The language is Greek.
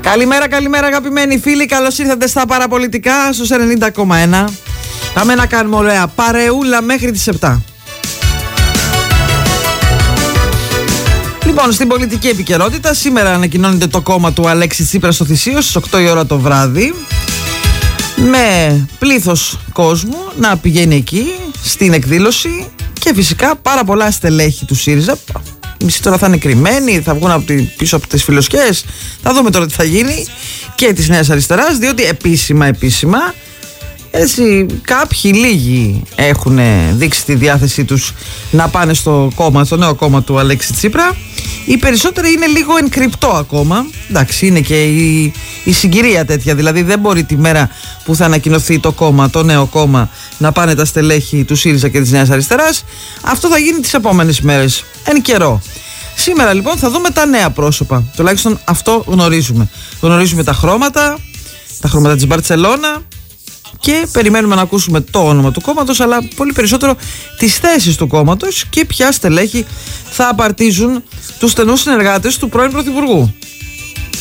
Καλημέρα αγαπημένοι φίλοι, καλώς ήρθατε στα παραπολιτικά στους 90,1. Πάμε να κάνουμε ωραία παρεούλα μέχρι τις 7. Λοιπόν, στην πολιτική επικαιρότητα σήμερα ανακοινώνεται το κόμμα του Αλέξη Τσίπρα στο Θησίο στις 8 η ώρα το βράδυ, με πλήθος κόσμου να πηγαίνει εκεί στην εκδήλωση και φυσικά πάρα πολλά στελέχη του ΣΥΡΙΖΑ. Μισή τώρα θα είναι κρυμμένοι, θα βγουν πίσω από τις φιλοσκές. Θα δούμε τώρα τι θα γίνει, και της Νέας Αριστεράς, διότι επίσημα έτσι κάποιοι λίγοι έχουν δείξει τη διάθεσή τους να πάνε στο νέο κόμμα του Αλέξη Τσίπρα. Οι περισσότεροι είναι λίγο εν κρυπτό ακόμα. Εντάξει, είναι και η συγκυρία τέτοια, δηλαδή δεν μπορεί τη μέρα που θα ανακοινωθεί το νέο κόμμα, να πάνε τα στελέχη του ΣΥΡΙΖΑ και της Νέας Αριστεράς. Αυτό θα γίνει τις επόμενες μέρες, εν καιρό. Σήμερα λοιπόν θα δούμε τα νέα πρόσωπα, τουλάχιστον αυτό γνωρίζουμε. Γνωρίζουμε τα χρώματα της Μπαρτσελώνα, και περιμένουμε να ακούσουμε το όνομα του κόμματος, αλλά πολύ περισσότερο τις θέσεις του κόμματος και ποια στελέχη θα απαρτίζουν τους στενούς συνεργάτες του πρώην Πρωθυπουργού.